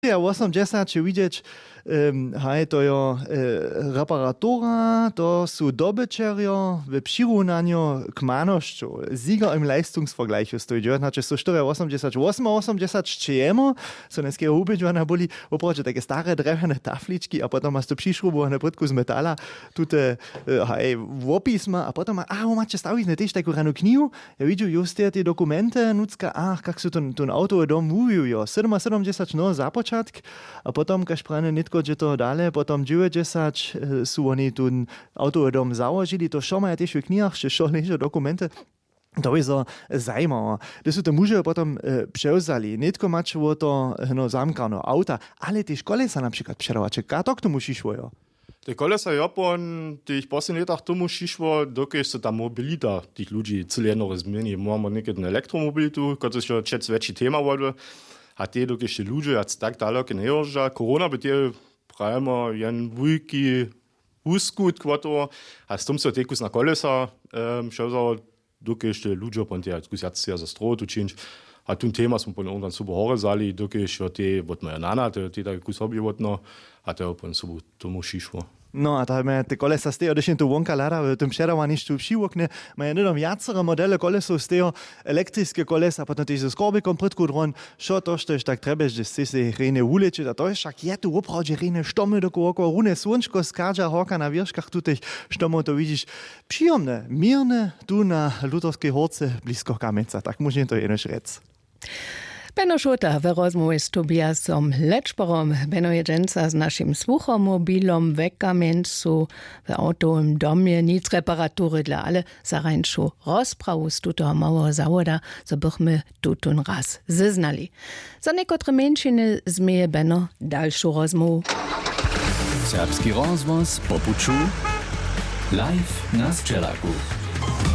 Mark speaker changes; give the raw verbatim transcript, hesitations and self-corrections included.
Speaker 1: Ja, osiemdziesiąt czy widzieć, um, hej, to jo e, reparatura, to są dobyčerio w przyrównaniu k manoszczu. Sieger im Leistungsvergleichu stoi. Znaczy, so cztery osiemdziesiąt osiem, osiemdziesiąt cztery, so neskie ubydźwana boli, oproče takie stare drewne taflički, a potom masz to przyszrubowane prytku z metala, tute, e, hej, wopisma, a potom, a, o, macie stawić na też taką ranu knihu, ja widzę just te, te dokumenty, nucka, ach, jak są ten, ten auto dom mówił, jo, siedemdziesiąt, no, za początek, a potom, kaž prane nitko, že to dalej, potom dziewięćdziesiąt są oni ten auto dom założyli, to šo mają też w knihach, że šo ležą dokumenty. To je so zajmavé. To sú to muži potom e, převzali. Nitko mač o to no, zamkano auta, ale tie kolesa napríklad předavače. Kato k tomu šišvojo?
Speaker 2: Te kolesa Japan, tých posledných letách tomu šišvo, dokiaľ sa tá mobilita tých ľudí celé jedno zmení. Máme niekedy elektromobilitu, ktorá je čec väčší téma vodu. A tie dokiaľ ešte ľudí a tak ďaleko nejožia. Korona by tie prajme jen veľký úskut kvato. A s tom sa tie kus na kolesa um, šel dokiaľ ešte ľudia pon tie kus jacia za strotu činč. A tým téma som pon ongan super hore zali, dokiaľ ešte tie vod moja nana, tie tie kus hobby vodno, a tie pon super tomu šišvo.
Speaker 1: No a tam te kolesa stejo, když je to vonka lada, v tom předávání tu všivokne, majú nedom viacere modele kolesov stejo, elektrické kolesa, potom tiež so skorbikom prytku dron, šo to, što je tak trebeš, že si si rejne ulečiť, a to je však je tu opravdu rejne štomy do okolo, rune slunčko skáča horka na výškach tutých štomov, to vidíš příjemné, mírne, tu na Lutovskej horce blízko Kamenca, tak môžem to jednož rec.
Speaker 3: Benno Šota w rozmowie z Tobiasom Leczborom, Benno Jedzenca z naszym słuchomobilom w Kamencu, w autowym domie, nic reparatury dla ale zarańczu rozprawu z tuto małego zawoda, co bychmy tutun raz zeznali. Za niekotre mężczyny zmieje Benno dalszą rozmowę.
Speaker 4: Serbski rozvoz po puču, live na Sčelaku.